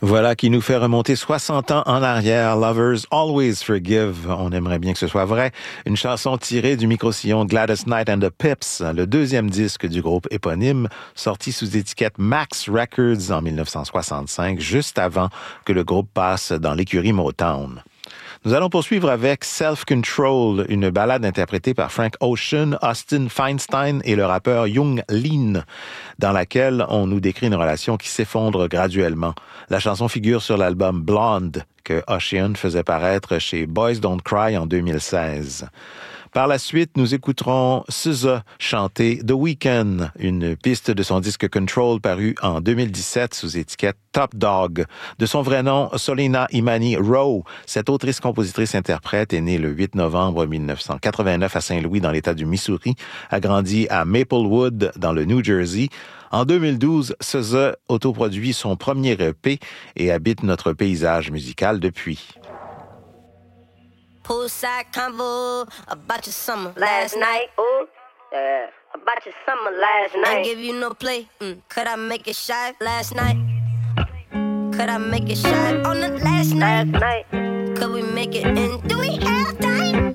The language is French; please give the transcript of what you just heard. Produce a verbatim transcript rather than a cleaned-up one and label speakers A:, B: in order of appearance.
A: Voilà qui nous fait remonter soixante ans en arrière. Lovers Always Forgive. On aimerait bien que ce soit vrai. Une chanson tirée du micro-sillon Gladys Knight and the Pips, le deuxième disque du groupe éponyme, sorti sous étiquette Max Records en dix-neuf cent soixante-cinq, juste avant que le groupe passe dans l'écurie Motown. Nous allons poursuivre avec Self Control, une ballade interprétée par Frank Ocean, Austin Feinstein et le rappeur Young Lean, dans laquelle on nous décrit une relation qui s'effondre graduellement. La chanson figure sur l'album Blonde, que Ocean faisait paraître chez Boys Don't Cry en deux mille seize. Par la suite, nous écouterons S Z A chanter The Weeknd, une piste de son disque Control paru en deux mille dix-sept sous étiquette Top Dog. De son vrai nom, Solina Imani Rowe, cette autrice-compositrice-interprète est née le huit novembre dix-neuf cent quatre-vingt-neuf à Saint-Louis dans l'État du Missouri, a grandi à Maplewood dans le New Jersey. En deux mille douze, S Z A autoproduit son premier E P et habite notre paysage musical depuis.
B: Poolside convo about your summer last night. Ooh, yeah. About your summer last night. I give you no play. Mm. Could I make it shy last night? Could I make it shy on the last night? Last night. Could we make it in? Do we have time?